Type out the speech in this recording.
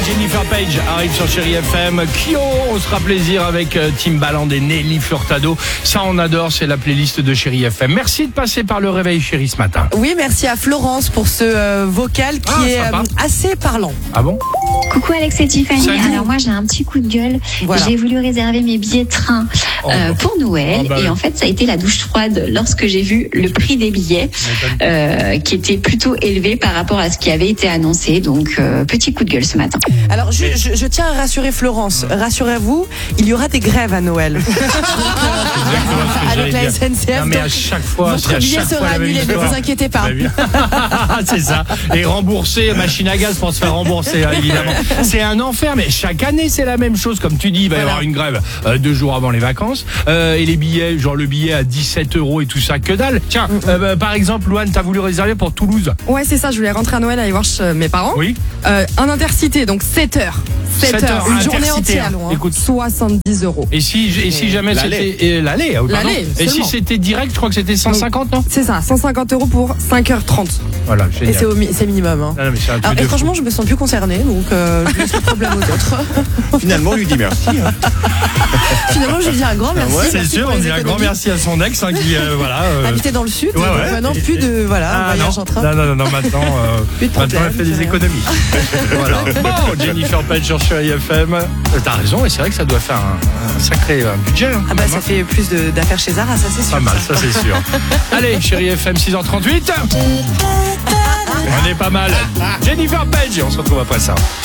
Jennifer Page arrive sur Chérie FM. Kyo, on se fera plaisir avec Timbaland et Nelly Furtado. Ça, on adore, c'est la playlist de Chérie FM. Merci de passer par le réveil chérie ce matin. Oui, merci à Florence pour ce vocal qui est assez parlant. Ah bon? Coucou Alex et Tiffany. Salut. Alors moi j'ai un petit coup de gueule. Voilà. J'ai voulu réserver mes billets de train pour Noël et en fait ça a été la douche froide lorsque j'ai vu le prix des billets qui était plutôt élevé par rapport à ce qui avait été annoncé. Donc petit coup de gueule ce matin. Alors je tiens à rassurer Florence. Rassurez-vous, il y aura des grèves à Noël. Avec la SNCF. Non, mais à chaque fois, votre billet sera annulé, ne vous inquiétez pas. C'est ça. Et rembourser, machine à gaz pour se faire rembourser, évidemment. C'est un enfer, mais chaque année, c'est la même chose. Comme tu dis, il va y avoir une grève 2 jours avant les vacances. Et les billets, genre le billet à 17 € et tout ça, que dalle. Tiens, par exemple, Louane, t'as voulu réserver pour Toulouse. Ouais, c'est ça, je voulais rentrer à Noël aller voir mes parents. Oui. Un intercité, donc 7 heures. 7 heures, une journée entière. Écoute, 70 €. Et si jamais c'était l'aller, pardon. L'aller, et si seulement. c'était direct, je crois que c'était 150, non? C'est ça, 150 € pour 5h30. Voilà, génial. Et c'est minimum. Hein. Non, mais c'est un truc Alors, de et fou. franchement, je me sens plus concernée, donc je laisse le problème aux autres. Finalement, on lui dit merci. Finalement, je lui dis un grand merci. C'est Merci sûr, pour on les dit un grand économies. merci à son ex qui Habiter dans le sud, Ouais, ouais. maintenant plus de voyage en train. Non, maintenant, Plus de maintenant problème, elle fait des c'est économies. Voilà. Bon, Jennifer Page sur Chérie FM. T'as raison, et c'est vrai que ça doit faire un sacré budget. Hein, Ah bah ça fait plus d'affaires chez Zara, ça c'est sûr. pas mal, ça c'est sûr. Allez, Chérie FM 6h38. On est pas mal. Jennifer Page, on se retrouve après ça.